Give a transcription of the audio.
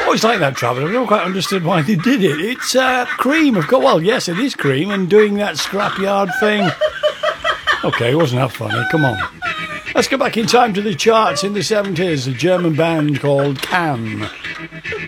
always like that, Travis. I've never quite understood why they did it. It's Cream, of course. Well, yes, it is Cream, and doing that scrapyard thing. Okay, it wasn't that funny. Come on. Let's go back in time to the charts in the 70s. A German band called Can.